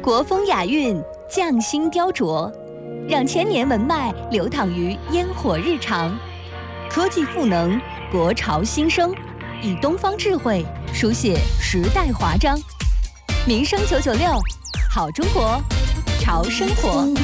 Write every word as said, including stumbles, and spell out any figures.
国风雅韵，匠心雕琢，让千年文脉流淌于烟火日常。科技赋能，国潮新生，以东方智慧书写时代华章。民生九九六，好中国，潮生活。